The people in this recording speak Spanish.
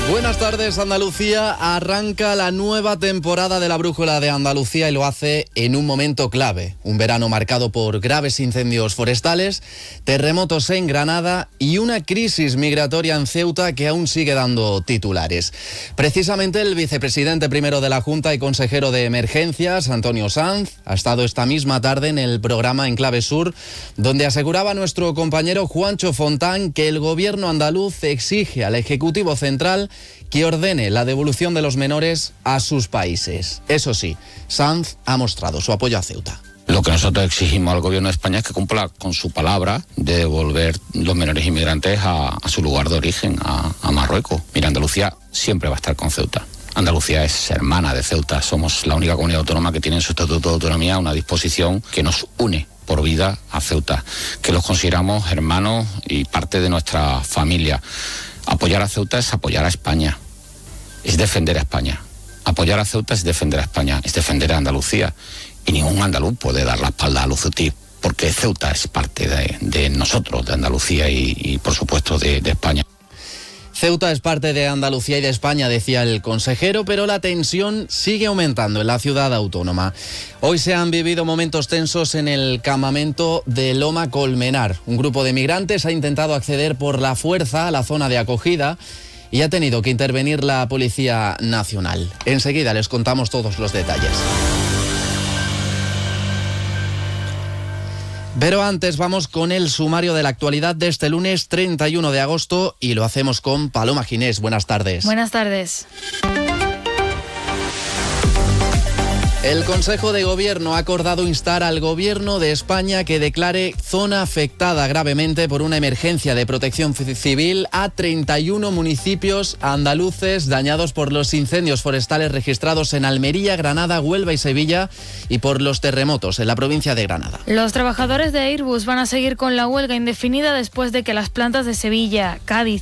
Buenas tardes, Andalucía. Arranca la nueva temporada de la Brújula de Andalucía y lo hace en un momento clave. Un verano marcado por graves incendios forestales, terremotos en Granada y una crisis migratoria en Ceuta que aún sigue dando titulares. Precisamente el vicepresidente primero de la Junta y consejero de Emergencias, Antonio Sanz, ha estado esta misma tarde en el programa Enclave Sur, donde aseguraba nuestro compañero Juancho Fontán que el gobierno andaluz exige al Ejecutivo Central que ordene la devolución de los menores a sus países. Eso sí, Sanz ha mostrado su apoyo a Ceuta. Lo que nosotros exigimos al gobierno de España es que cumpla con su palabra de devolver los menores inmigrantes a su lugar de origen, a Marruecos. Mira, Andalucía siempre va a estar con Ceuta. Andalucía es hermana de Ceuta. Somos la única comunidad autónoma que tiene en su estatuto de autonomía una disposición que nos une por vida a Ceuta, que los consideramos hermanos y parte de nuestra familia. Apoyar a Ceuta es apoyar a España, es defender a España. Apoyar a Ceuta es defender a España, es defender a Andalucía. Y ningún andaluz puede dar la espalda a los ceutíes, porque Ceuta es parte de nosotros, de Andalucía y por supuesto de España. Ceuta es parte de Andalucía y de España, decía el consejero, pero la tensión sigue aumentando en la ciudad autónoma. Hoy se han vivido momentos tensos en el campamento de Loma Colmenar. Un grupo de migrantes ha intentado acceder por la fuerza a la zona de acogida y ha tenido que intervenir la Policía Nacional. Enseguida les contamos todos los detalles. Pero antes vamos con el sumario de la actualidad de este lunes 31 de agosto y lo hacemos con Paloma Ginés. Buenas tardes. Buenas tardes. El Consejo de Gobierno ha acordado instar al Gobierno de España que declare zona afectada gravemente por una emergencia de protección civil a 31 municipios andaluces dañados por los incendios forestales registrados en Almería, Granada, Huelva y Sevilla y por los terremotos en la provincia de Granada. Los trabajadores de Airbus van a seguir con la huelga indefinida después de que las plantas de Sevilla, Cádiz